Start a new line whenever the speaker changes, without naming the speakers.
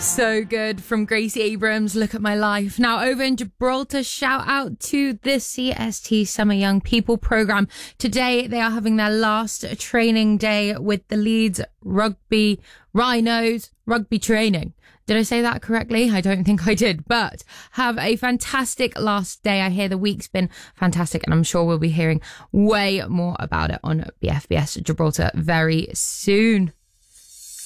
So good from Gracie Abrams, Look at My Life. Now over in Gibraltar, shout out to the CST Summer Young People Programme. Today they are having their last training day with the Leeds Rugby Rhinos rugby training. Did I say that correctly? I don't think I did, but have a fantastic last day. I hear the week's been fantastic and I'm sure we'll be hearing way more about it on BFBS Gibraltar very soon.